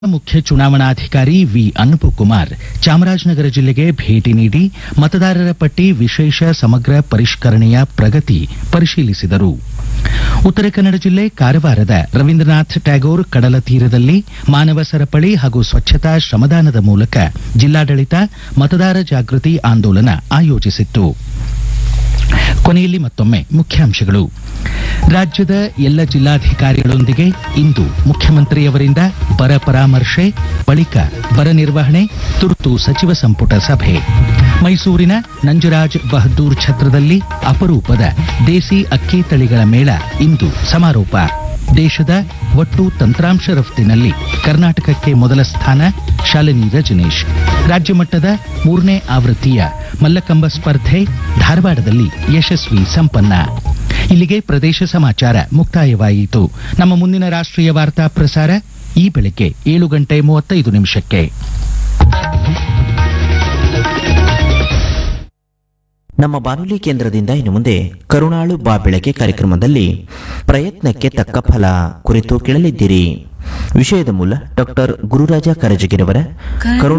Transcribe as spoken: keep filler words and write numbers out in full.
ಮುಖ್ಯ ಚುನಾವಣಾಧಿಕಾರಿ ವಿ ಅನುಪಕುಮಾರ್ ಚಾಮರಾಜನಗರ ಜಿಲ್ಲೆಗೆ ಭೇಟಿ ನೀಡಿ ಮತದಾರರ ಪಟ್ಟಿ ವಿಶೇಷ ಸಮಗ್ರ ಪರಿಷ್ಕರಣೆಯ ಪ್ರಗತಿ ಪರಿಶೀಲಿಸಿದರು. ಉತ್ತರ ಕನ್ನಡ ಜಿಲ್ಲೆ ಕಾರವಾರದ ರವೀಂದ್ರನಾಥ್ ಟ್ಯಾಗೋರ್ ಕಡಲ ತೀರದಲ್ಲಿ ಮಾನವ ಸರಪಳಿ ಹಾಗೂ ಸ್ವಚ್ಛತಾ ಶ್ರಮದಾನದ ಮೂಲಕ ಜಿಲ್ಲಾಡಳಿತ ಮತದಾರ ಜಾಗೃತಿ ಆಂದೋಲನ ಆಯೋಜಿಸಿತ್ತು. ಕೊನೆಯಲ್ಲಿ ಮತ್ತೊಮ್ಮೆ ಮುಖ್ಯಾಂಶಗಳು. ರಾಜ್ಯದ ಎಲ್ಲ ಜಿಲ್ಲಾಧಿಕಾರಿಗಳೊಂದಿಗೆ ಇಂದು ಮುಖ್ಯಮಂತ್ರಿಯವರಿಂದ ಬರ ಪರಾಮರ್ಶೆ, ಬಳಿಕ ಬರ ನಿರ್ವಹಣೆ, ತುರ್ತು ಸಚಿವ ಸಂಪುಟ ಸಭೆ. ಮೈಸೂರಿನ ನಂಜರಾಜ್ ಬಹದ್ದೂರ್ ಛತ್ರದಲ್ಲಿ ಅಪರೂಪದ ದೇಸಿ ಅಕ್ಕಿ ತಳಿಗಳ ಮೇಳ ಇಂದು ಸಮಾರೋಪ. ದೇಶದ ಒಟ್ಟು ತಂತ್ರಾಂಶ ರಫ್ತಿನಲ್ಲಿ ಕರ್ನಾಟಕಕ್ಕೆ ಮೊದಲ ಸ್ಥಾನ. ಶಾಲಿನಿ ರಜನೀಶ್. ರಾಜ್ಯ ಮಟ್ಟದ ಮೂರನೇ ಆವೃತ್ತಿಯ ಮಲ್ಲಕಂಬ ಸ್ಪರ್ಧೆ ಧಾರವಾಡದಲ್ಲಿ ಯಶಸ್ವಿ ಸಂಪನ್ನ. ಇಲ್ಲಿಗೆ ಪ್ರದೇಶ ಸಮಾಚಾರ ಮುಕ್ತಾಯವಾಯಿತು. ನಮ್ಮ ಮುಂದಿನ ರಾಷ್ಟ್ರೀಯ ವಾರ್ತಾ ಪ್ರಸಾರ ಈ ಬೆಳಗ್ಗೆ ಏಳು ಗಂಟೆ ಮೂವತ್ತೈದು ನಿಮಿಷಕ್ಕೆ. ನಮ್ಮ ಬಾನುಲಿ ಕೇಂದ್ರದಿಂದ ಇನ್ನು ಮುಂದೆ ಕರುಣಾಳು ಬಾ ಬೆಳಕೆ ಕಾರ್ಯಕ್ರಮದಲ್ಲಿ ಪ್ರಯತ್ನಕ್ಕೆ ತಕ್ಕ ಫಲ ಕುರಿತು ಕೇಳಲಿದ್ದೀರಿ. ವಿಷಯದ ಮೂಲ ಡಾಕ್ಟರ್ ಗುರುರಾಜ ಕರಜಗಿರವರ ಕರುಣಾ